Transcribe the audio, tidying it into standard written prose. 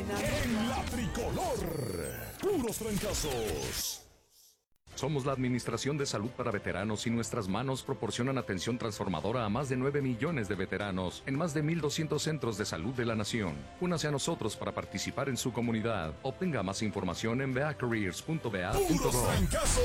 En la tricolor, puros trancazos. Somos la Administración de Salud para Veteranos y nuestras manos proporcionan atención transformadora a más de 9 millones de veteranos en más de 1,200 centros de salud de la nación. Únase a nosotros para participar en su comunidad. Obtenga más información en beacareers.ba.gov. ¡Puros trancazos!